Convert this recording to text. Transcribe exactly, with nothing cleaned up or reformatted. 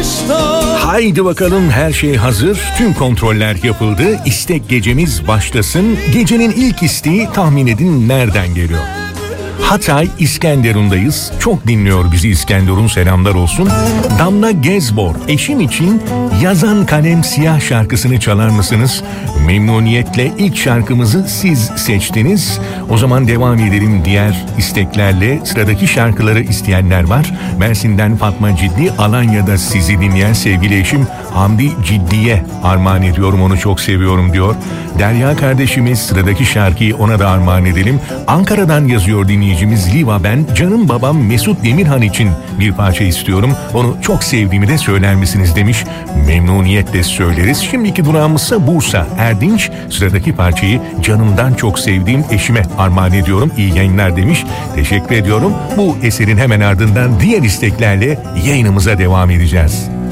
Haydi bakalım, her şey hazır, tüm kontroller yapıldı. İstek gecemiz başlasın. Gecenin ilk isteği tahmin edin nereden geliyor? Hatay İskenderun'dayız. Çok dinliyor bizi İskenderun, selamlar olsun. Damla Gezbor, eşim için Yazan Kalem Siyah şarkısını çalar mısınız? Memnuniyetle, ilk şarkımızı siz seçtiniz. O zaman devam edelim diğer isteklerle. Sıradaki şarkıları isteyenler var. Mersin'den Fatma Ciddi, Alanya'da sizi dinleyen sevgili eşim Hamdi Ciddi'ye armağan ediyorum, onu çok seviyorum diyor. Derya kardeşimiz, sıradaki şarkıyı ona da armağan edelim. Ankara'dan yazıyor dinleyicimiz Liva, ben canım babam Mesut Demirhan için bir parça istiyorum. Onu çok sevdiğimi de söyler misiniz demiş. Memnuniyetle söyleriz. Şimdiki durağımızsa Bursa. Erdinç, sıradaki parçayı canımdan çok sevdiğim eşime armağan ediyorum. İyi yayınlar demiş. Teşekkür ediyorum. Bu eserin hemen ardından diğer isteklerle yayınımıza devam edeceğiz.